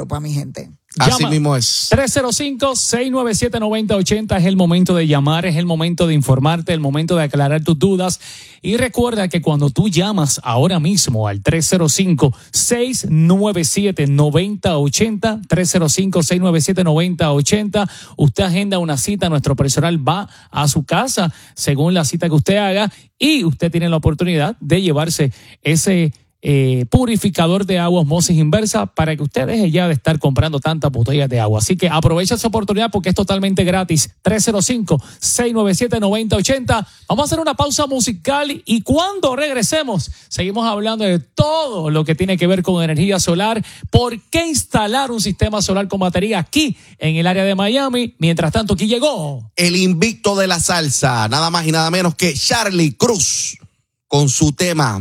Guaropa, mi gente. Así mismo es. 305-697-9080 es el momento de llamar, es el momento de informarte, el momento de aclarar tus dudas. Y recuerda que cuando tú llamas ahora mismo al 305-697-9080, 305-697-9080, usted agenda una cita, nuestro personal va a su casa según la cita que usted haga y usted tiene la oportunidad de llevarse ese purificador de agua Osmosis Inversa para que usted deje ya de estar comprando tantas botellas de agua. Así que aprovecha esa oportunidad porque es totalmente gratis. 305-697-9080. Vamos a hacer una pausa musical y cuando regresemos seguimos hablando de todo lo que tiene que ver con energía solar. ¿Por qué instalar un sistema solar con batería aquí en el área de Miami? Mientras tanto, aquí llegó el invicto de la salsa, nada más y nada menos que Charlie Cruz con su tema